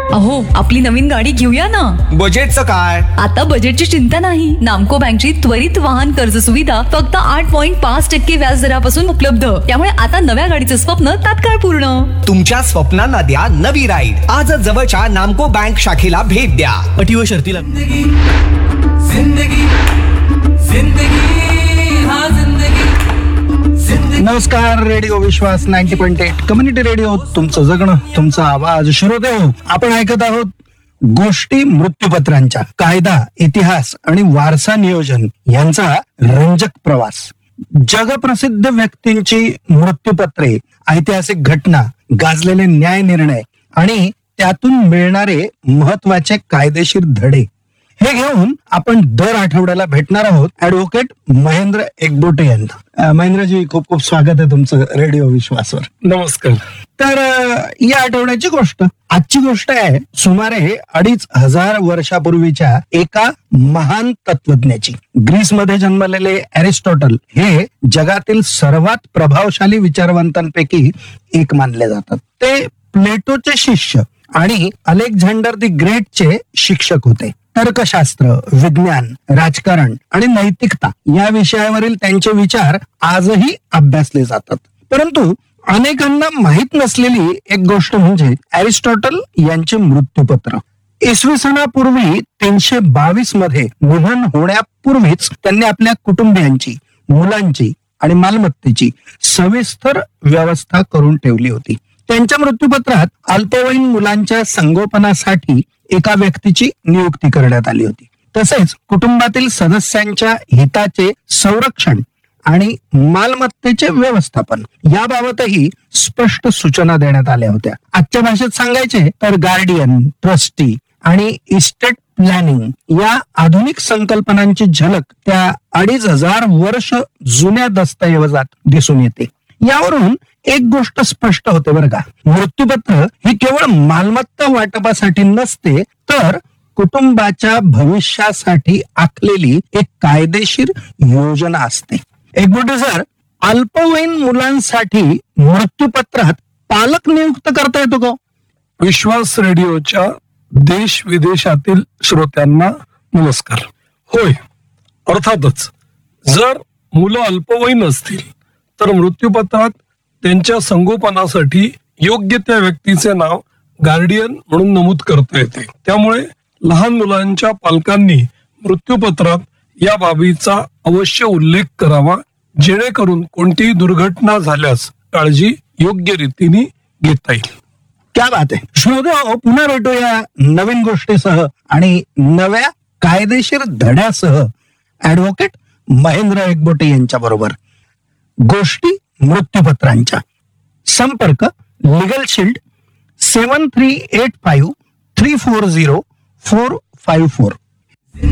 अहो, आपली नवीन गाडी घेऊया ना. बजेटचं काय? आता बजेटची चिंता नाही. नामको बँकची त्वरित वाहन कर्ज सुविधा फक्त 8.5% व्याजदरापासून उपलब्ध. त्यामुळे आता नव्या गाडीचं स्वप्न तात्काळ पूर्ण. तुमच्या स्वप्नांना द्या नवी राईड. आजच जवळच्या नामको बँक शाखेला भेट द्या. अटी व शर्तीला नमस्कार. रेडिओ विश्वास 90.8 कम्युनिटी रेडिओ, तुमचं जगणं तुमचा आवाज. श्रोते हो, आपण ऐकत आहोत गोष्टी मृत्यूपत्रांच्या. कायदा, इतिहास आणि वारसा नियोजन यांचा रंजक प्रवास. जगप्रसिद्ध व्यक्तींची मृत्यूपत्रे, ऐतिहासिक घटना, गाजलेले न्याय निर्णय आणि त्यातून मिळणारे महत्वाचे कायदेशीर धडे, हे घेऊन आपण दर आठवड्याला भेटणार आहोत ऍडव्होकेट महेंद्र एकबोटे यांना. महेंद्रजी, खूप खूप स्वागत आहे तुमचं रेडिओ विश्वासवर. नमस्कार. तर या आठवड्याची गोष्ट, आजची गोष्ट आहे सुमारे 2500 वर्षापूर्वीच्या एका महान तत्वज्ञाची. ग्रीसमध्ये जन्मलेले अरिस्टॉटल हे जगातील सर्वात प्रभावशाली विचारवंतांपैकी एक मानले जातात. ते प्लेटोचे शिष्य आणि अलेक्झांडर द ग्रेटचे शिक्षक होते. तर्कशास्त्र, विज्ञान, राजकारण आणि नैतिकता या विषयावरील त्यांचे विचार आजही अभ्यासले जातात. परंतु अनेकांना माहीत नसलेली एक गोष्ट म्हणजे अरिस्टॉटल यांचे मृत्यूपत्र. इसवी सनापूर्वी 322 मध्ये निधन होण्यापूर्वीच त्यांनी आपल्या कुटुंबियांची, मुलांची आणि मालमत्तेची सविस्तर व्यवस्था करून ठेवली होती. त्यांच्या मृत्यूपत्रात अल्पवयीन मुलांच्या संगोपनासाठी एका व्यक्तीची नियुक्ती करण्यात आली होती. तसेच कुटुंबातील सदस्यांच्या हिताचे संरक्षण आणि मालमत्तेचे व्यवस्थापन याबाबतही स्पष्ट सूचना देण्यात आल्या होत्या. आजच्या भाषेत सांगायचे तर गार्डियन, ट्रस्टी आणि इस्टेट प्लॅनिंग या आधुनिक संकल्पनांची झलक त्या 2500 वर्ष जुन्या दस्तऐवजात दिसून येते. यावरून एक गोष्ट स्पष्ट होते बरं का, मृत्यूपत्र ही केवळ मालमत्ता वाटपासाठी नसते, तर कुटुंबाच्या भविष्यासाठी आखलेली एक कायदेशीर योजना असते. एकबोटे सर, अल्पवयीन मुलांसाठी मृत्यूपत्रात पालक नियुक्त करता येतो का? विश्वास रेडिओच्या देश विदेशातील श्रोत्यांना नमस्कार. होय, अर्थातच जर मुलं अल्पवयीन असतील तर मृत्यूपत्रात त्यांच्या संगोपनासाठी योग्य त्या व्यक्तीचे नाव गार्डियन म्हणून नमूद करता येते. त्यामुळे लहान मुलांच्या पालकांनी मृत्यूपत्रात या बाबीचा अवश्य उल्लेख करावा, जेणेकरून कोणतीही दुर्घटना झाल्यास काळजी योग्य रीतीने घेता येईल. क्या बात आहे. श्रोते, पुन्हा भेटूया नवीन गोष्टीसह आणि नव्या कायदेशीर धड्यासह ऍडव्होकेट महेंद्र एकबोटे यांच्या बरोबर. गोष्टी मृत्यूपत्रांच्या. संपर्क लीगल शील्ड 7385 340 454.